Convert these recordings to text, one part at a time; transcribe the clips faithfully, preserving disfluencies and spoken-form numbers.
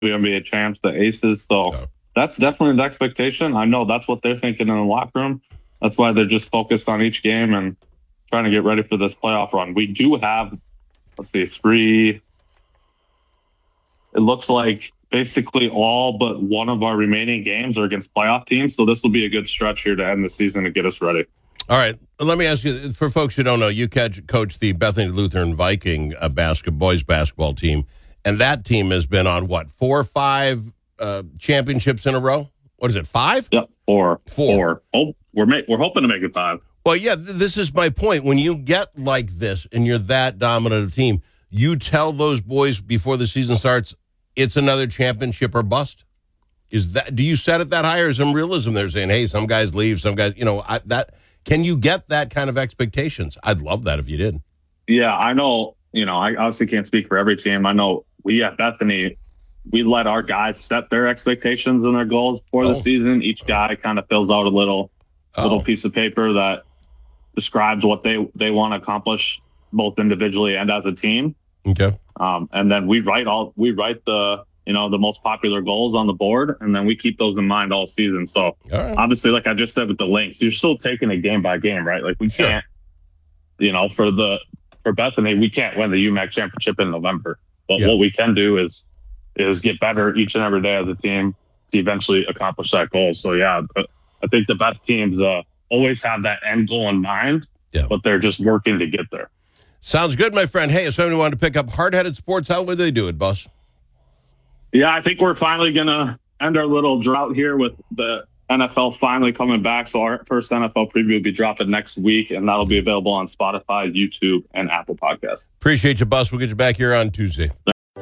N B A champs, the Aces. So yeah. That's definitely the expectation. I know that's what they're thinking in the locker room. That's why they're just focused on each game and trying to get ready for this playoff run. We do have, let's see, three. It looks like basically all but one of our remaining games are against playoff teams. So this will be a good stretch here to end the season and get us ready. All right. Let me ask you, for folks who don't know, you coach the Bethany Lutheran Viking uh, basketball, boys basketball team, and that team has been on, what, four or five uh, championships in a row? What is it, five? Yep, four. Four. four. Oh, we're, ma- we're hoping to make it five. Well, yeah, th- this is my point. When you get like this and you're that dominant a team, you tell those boys before the season starts, it's another championship or bust. Is that? Do you set it that high, or is some realism there saying, hey, some guys leave, some guys, you know, I, that... Can you get that kind of expectations? I'd love that if you did. Yeah, I know, you know, I obviously can't speak for every team. I know we at Bethany, we let our guys set their expectations and their goals for oh. the season. Each guy kind of fills out a little oh. little piece of paper that describes what they, they want to accomplish both individually and as a team. Okay. Um, and then we write all we write the you know, the most popular goals on the board, and then we keep those in mind all season. So all right. Obviously, like I just said with the links, you're still taking it game by game, right? Like we sure. can't, you know, for the for Bethany, we can't win the U M A C championship in November. But yeah. what we can do is is get better each and every day as a team to eventually accomplish that goal. So yeah, I think the best teams uh, always have that end goal in mind, yeah. but they're just working to get there. Sounds good, my friend. Hey, if somebody wanted to pick up Hard Headed Sports, how would they do it, boss? Yeah, I think we're finally going to end our little drought here with the N F L finally coming back. So our first N F L preview will be dropping next week, and that'll be available on Spotify, YouTube, and Apple Podcasts. Appreciate you, Bus. We'll get you back here on Tuesday.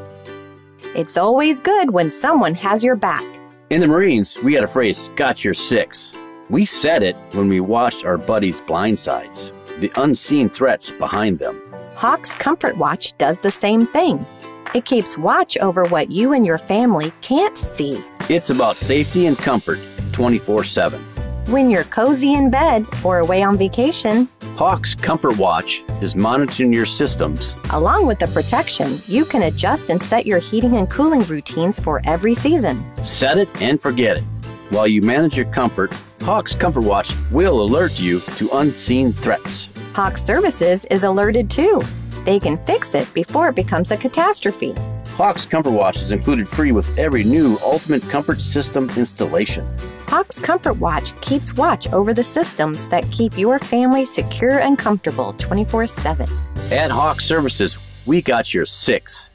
It's always good when someone has your back. In the Marines, we got a phrase, got your six. We said it when we watched our buddies' blind sides, the unseen threats behind them. Hawks Comfort Watch does the same thing. It keeps watch over what you and your family can't see. It's about safety and comfort twenty-four seven. When you're cozy in bed or away on vacation, Hawks Comfort Watch is monitoring your systems. Along with the protection, you can adjust and set your heating and cooling routines for every season. Set it and forget it. While you manage your comfort, Hawks Comfort Watch will alert you to unseen threats. Hawks Services is alerted too. They can fix it before it becomes a catastrophe. Hawks Comfort Watch is included free with every new Ultimate Comfort System installation. Hawks Comfort Watch keeps watch over the systems that keep your family secure and comfortable twenty-four seven. At Hawks Services, we got your six.